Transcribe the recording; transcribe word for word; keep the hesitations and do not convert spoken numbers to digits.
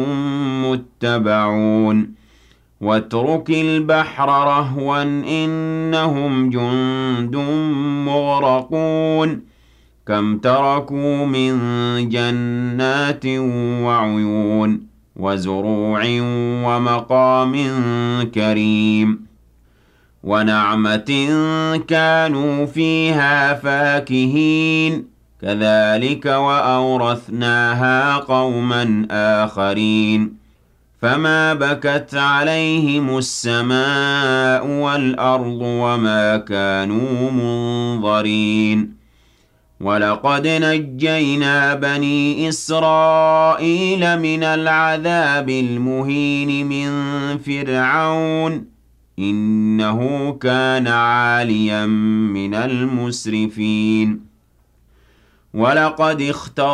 متبعون واترك البحر رهوا إنهم جند مغرقون كم تركوا من جنات وعيون وزروع ومقام كريم ونعمة كانوا فيها فاكهين كذلك وأورثناها قوما آخرين فما بكت عليهم السماء والأرض وما كانوا منظرين ولقد نجينا بني إسرائيل من العذاب المهين من فرعون إنه كان عاليا من المسرفين ولقد اختار